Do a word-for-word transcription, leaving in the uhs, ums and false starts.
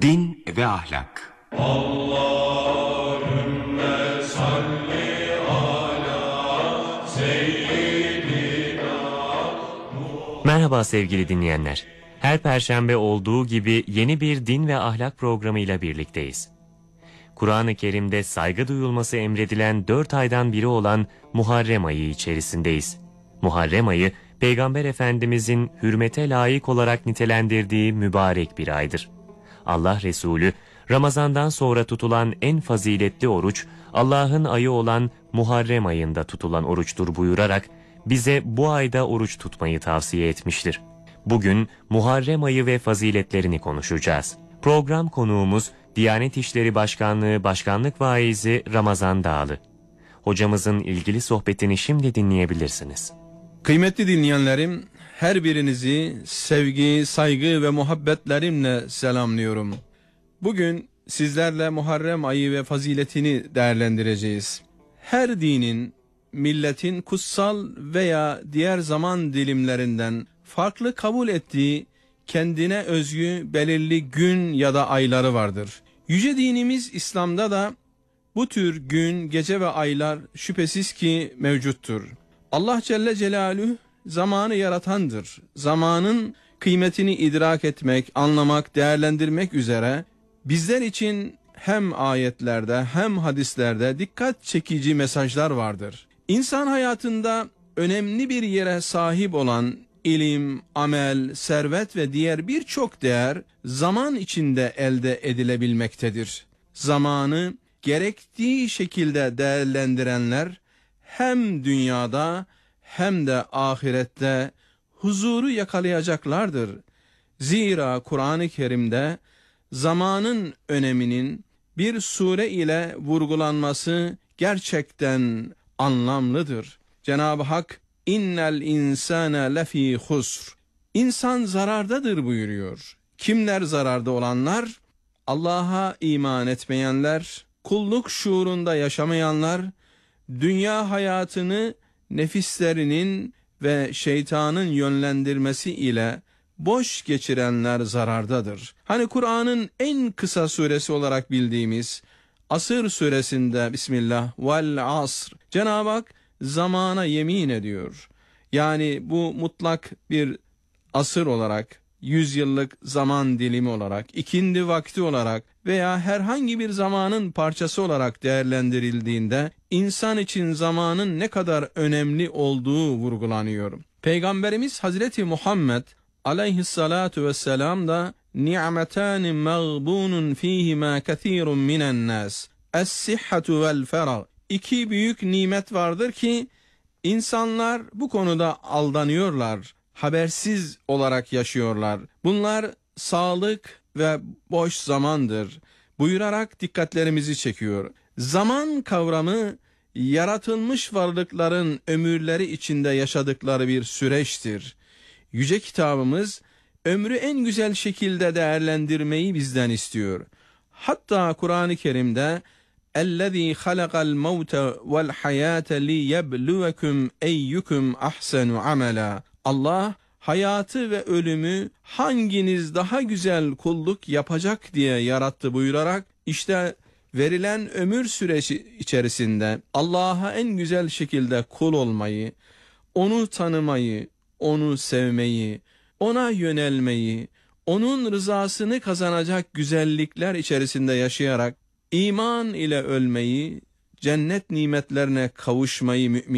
Din ve ahlak. Allahümme salli ala seyyidina. Merhaba sevgili dinleyenler. Her perşembe olduğu gibi yeni bir din ve ahlak programıyla birlikteyiz. Kur'an-ı Kerim'de saygı duyulması emredilen dört aydan biri olan Muharrem ayı içerisindeyiz. Muharrem ayı, Peygamber Efendimizin hürmete layık olarak nitelendirdiği mübarek bir aydır. Allah Resulü, Ramazan'dan sonra tutulan en faziletli oruç, Allah'ın ayı olan Muharrem ayında tutulan oruçtur buyurarak, bize bu ayda oruç tutmayı tavsiye etmiştir. Bugün Muharrem ayı ve faziletlerini konuşacağız. Program konuğumuz Diyanet İşleri Başkanlığı Başkanlık Vaizi Ramazan Dağlı. Hocamızın ilgili sohbetini şimdi dinleyebilirsiniz. Kıymetli dinleyenlerim, her birinizi sevgi, saygı ve muhabbetlerimle selamlıyorum. Bugün sizlerle Muharrem ayı ve faziletini değerlendireceğiz. Her dinin, milletin kutsal veya diğer zaman dilimlerinden farklı kabul ettiği kendine özgü belirli gün ya da ayları vardır. Yüce dinimiz İslam'da da bu tür gün, gece ve aylar şüphesiz ki mevcuttur. Allah Celle Celaluhu zamanı yaratandır. Zamanın kıymetini idrak etmek, anlamak, değerlendirmek üzere bizler için hem ayetlerde hem hadislerde dikkat çekici mesajlar vardır. İnsan hayatında önemli bir yere sahip olan ilim, amel, servet ve diğer birçok değer zaman içinde elde edilebilmektedir. Zamanı gerektiği şekilde değerlendirenler hem dünyada hem de ahirette huzuru yakalayacaklardır. Zira Kur'an-ı Kerim'de zamanın öneminin bir sure ile vurgulanması gerçekten anlamlıdır. Cenab-ı Hak innel insane lefî husr. İnsan zarardadır buyuruyor. Kimler zararda olanlar? Allah'a iman etmeyenler, kulluk şuurunda yaşamayanlar, dünya hayatını nefislerinin ve şeytanın yönlendirmesi ile boş geçirenler zarardadır. Hani Kur'an'ın en kısa suresi olarak bildiğimiz Asır suresinde Bismillah vel asr, Cenab-ı Hak zamana yemin ediyor. Yani bu mutlak bir asır olarak, yüzyıllık zaman dilimi olarak, ikindi vakti olarak veya herhangi bir zamanın parçası olarak değerlendirildiğinde insan için zamanın ne kadar önemli olduğu vurgulanıyor. Peygamberimiz Hazreti Muhammed aleyhissalatu vesselam da ni'metani mağbunun fihima kethirun minen nas es-sihhatu vel ferag. İki büyük nimet vardır ki insanlar bu konuda aldanıyorlar, habersiz olarak yaşıyorlar. Bunlar sağlık ve boş zamandır buyurarak dikkatlerimizi çekiyor. Zaman kavramı yaratılmış varlıkların ömürleri içinde yaşadıkları bir süreçtir. Yüce kitabımız ömrü en güzel şekilde değerlendirmeyi bizden istiyor. Hatta Kur'an-ı Kerim'de اَلَّذ۪ي خَلَقَ الْمَوْتَ وَالْحَيَاةَ لِيَبْلُوَكُمْ اَيُّكُمْ اَحْسَنُ عَمَلًا. Allah hayatı ve ölümü hanginiz daha güzel kulluk yapacak diye yarattı buyurarak işte verilen ömür süreci içerisinde Allah'a en güzel şekilde kul olmayı, onu tanımayı, onu sevmeyi, ona yönelmeyi, onun rızasını kazanacak güzellikler içerisinde yaşayarak iman ile ölmeyi, cennet nimetlerine kavuşmayı mümin